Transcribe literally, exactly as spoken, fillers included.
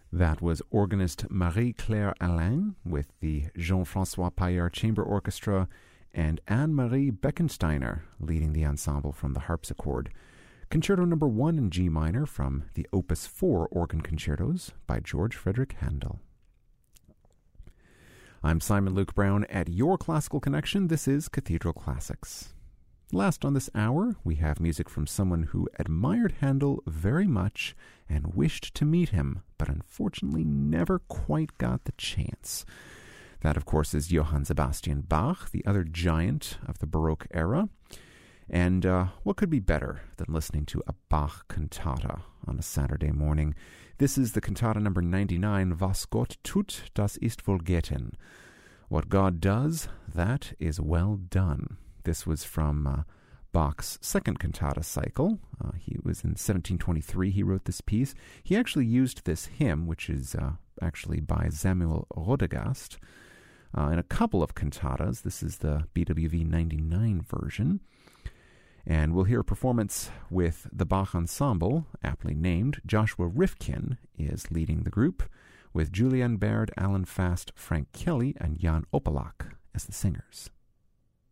That was organist Marie-Claire Alain with the Jean-François Paillard Chamber Orchestra and Anne-Marie Beckensteiner leading the ensemble from the harpsichord. Concerto number one in G minor from the Opus four Organ Concertos by George Frederick Handel. I'm Simon Luke Brown at your Classical Connection. This is Cathedral Classics. Last on this hour, we have music from someone who admired Handel very much and wished to meet him, but unfortunately never quite got the chance. That, of course, is Johann Sebastian Bach, the other giant of the Baroque era. And uh, what could be better than listening to a Bach cantata on a Saturday morning? This is the cantata number ninety-nine, Was Gott tut, das ist wohl getan. What God does, that is well done. This was from uh, Bach's second cantata cycle. Uh, he was in seventeen twenty-three, he wrote this piece. He actually used this hymn, which is uh, actually by Samuel Rodegast, uh, in a couple of cantatas. This is the B W V ninety-nine version. And we'll hear a performance with the Bach Ensemble, aptly named. Joshua Rifkin is leading the group, with Julian Baird, Alan Fast, Frank Kelly, and Jan Opelak as the singers.